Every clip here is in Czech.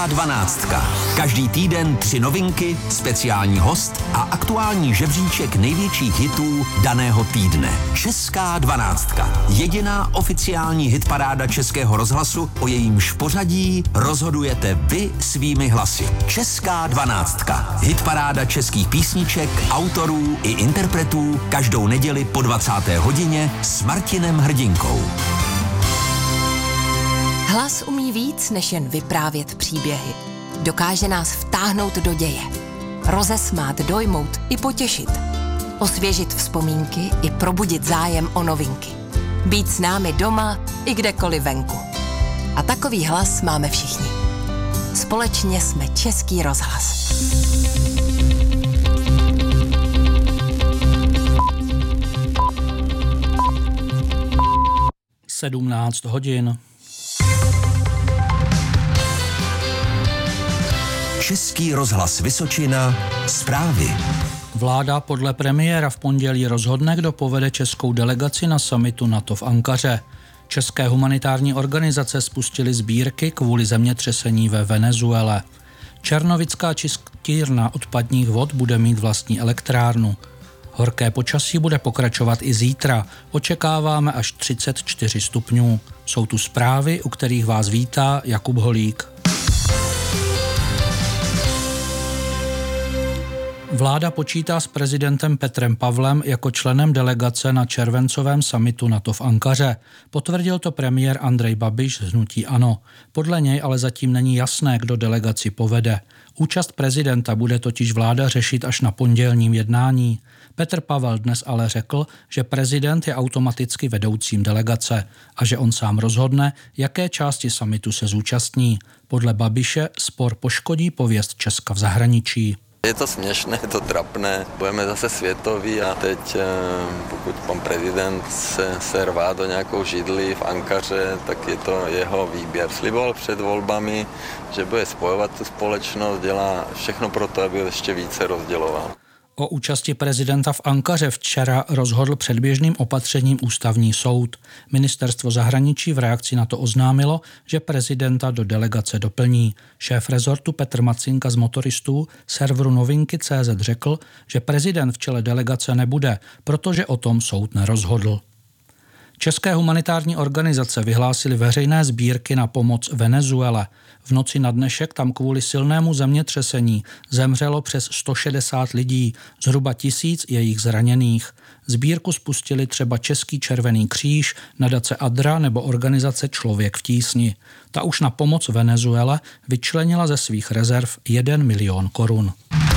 12. Každý týden 3 novinky, speciální host a aktuální žebříček největších hitů daného týdne. Česká 12. Jediná oficiální hitparáda Českého rozhlasu, o jejímž pořadí rozhodujete vy svými hlasy. Česká 12. Hitparáda českých písniček, autorů i interpretů každou neděli po 20. hodině s Martinem Hrdinkou. Hlas umí víc, než jen vyprávět příběhy. Dokáže nás vtáhnout do děje. Rozesmát, dojmout i potěšit. Osvěžit vzpomínky i probudit zájem o novinky. Být s námi doma i kdekoliv venku. A takový hlas máme všichni. Společně jsme Český rozhlas. Sedmnáct hodin. Český rozhlas Vysočina, zprávy. Vláda podle premiéra v pondělí rozhodne, kdo povede českou delegaci na summitu NATO v Ankaře. České humanitární organizace spustily sbírky kvůli zemětřesení ve Venezuele. Černovická čistírna odpadních vod bude mít vlastní elektrárnu. Horké počasí bude pokračovat i zítra. Očekáváme až 34 stupňů. Jsou tu zprávy, u kterých vás vítá Jakub Holík. Vláda počítá s prezidentem Petrem Pavlem jako členem delegace na červencovém summitu NATO v Ankaře. Potvrdil to premiér Andrej Babiš z hnutí ANO. Podle něj ale zatím není jasné, kdo delegaci povede. Účast prezidenta bude totiž vláda řešit až na pondělním jednání. Petr Pavel dnes ale řekl, že prezident je automaticky vedoucím delegace a že on sám rozhodne, jaké části summitu se zúčastní. Podle Babiše spor poškodí pověst Česka v zahraničí. Je to směšné, je to trapné, budeme zase světoví a teď pokud pan prezident se rvá do nějakou židli v Ankaře, tak je to jeho výběr. Sliboval před volbami, že bude spojovat tu společnost, dělá všechno pro to, aby ho ještě více rozděloval. O účasti prezidenta v Ankaře včera rozhodl předběžným opatřením ústavní soud. Ministerstvo zahraničí v reakci na to oznámilo, že prezidenta do delegace doplní. Šéf rezortu Petr Macinka z Motoristů serveru Novinky.cz řekl, že prezident v čele delegace nebude, protože o tom soud nerozhodl. České humanitární organizace vyhlásily veřejné sbírky na pomoc Venezuele. V noci na dnešek tam kvůli silnému zemětřesení zemřelo přes 160 lidí, zhruba 1000 je jich zraněných. Sbírku spustili třeba Český červený kříž, nadace Adra nebo organizace Člověk v tísni. Ta už na pomoc Venezuele vyčlenila ze svých rezerv 1 milion korun.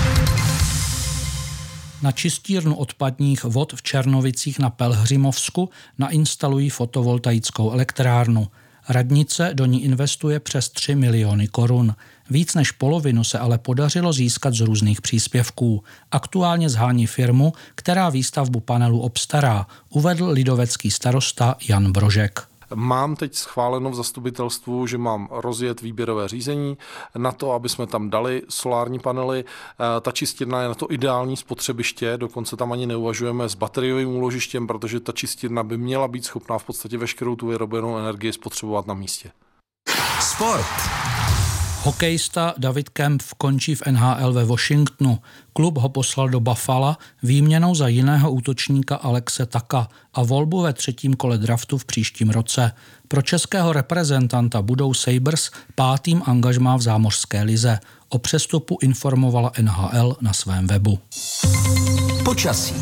Na čistírnu odpadních vod v Černovicích na Pelhřimovsku nainstalují fotovoltaickou elektrárnu. Radnice do ní investuje přes 3 miliony korun. Víc než polovinu se ale podařilo získat z různých příspěvků. Aktuálně shání firmu, která výstavbu panelů obstará, uvedl lidovecký starosta Jan Brožek. Mám teď schváleno v zastupitelstvu, že mám rozjet výběrové řízení na to, aby jsme tam dali solární panely. Ta čistírna je na to ideální spotřebiště, dokonce tam ani neuvažujeme s bateriovým úložištěm, protože ta čistírna by měla být schopná v podstatě veškerou tu vyrobenou energii spotřebovat na místě. Sport. Hokejista David Kemp končí v NHL ve Washingtonu. Klub ho poslal do Buffala výměnou za jiného útočníka Alexe Taka a volbu ve 3. kole draftu v příštím roce. Pro českého reprezentanta budou Sabres 5. angažmá v zámořské lize. O přestupu informovala NHL na svém webu. Počasí.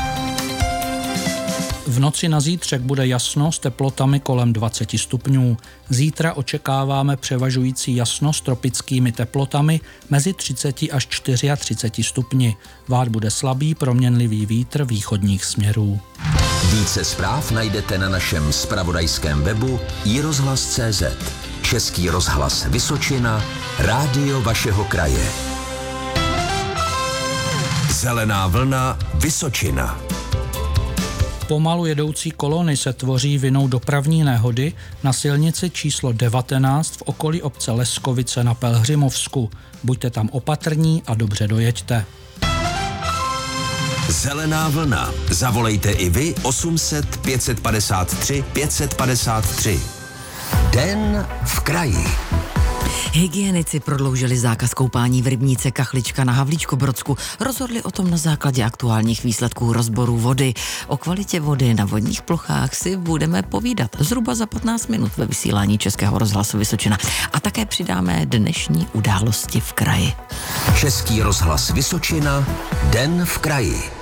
V noci na zítřek bude jasno s teplotami kolem 20 stupňů. Zítra očekáváme převažující jasno s tropickými teplotami mezi 30 až 34 stupni. Vát bude slabý proměnlivý vítr východních směrů. Více zpráv najdete na našem zpravodajském webu iRozhlas.cz. Český rozhlas Vysočina, rádio vašeho kraje. Zelená vlna Vysočina. Pomalu jedoucí kolony se tvoří vinou dopravní nehody na silnici číslo 19 v okolí obce Leskovice na Pelhřimovsku. Buďte tam opatrní a dobře dojeďte. Zelená vlna. Zavolejte i vy 800 553 553. Den v kraji. Hygienici prodloužili zákaz koupání v rybníce Kachlička na Havlíčkobrodsku. Rozhodli o tom na základě aktuálních výsledků rozborů vody. O kvalitě vody na vodních plochách si budeme povídat zhruba za 15 minut ve vysílání Českého rozhlasu Vysočina. A také přidáme dnešní události v kraji. Český rozhlas Vysočina, Den v kraji.